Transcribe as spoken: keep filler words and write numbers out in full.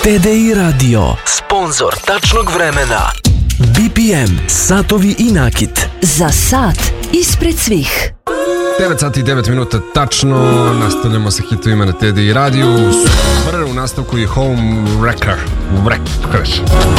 T D I Radio, sponzor tačnog vremena. B P M, satovi i nakit. Za sat ispred svih. devet sati i devet minuta tačno, nastavljamo sa hitovima na T D I radiju. Super, u nastavku je Home Wrecker. Wrecker.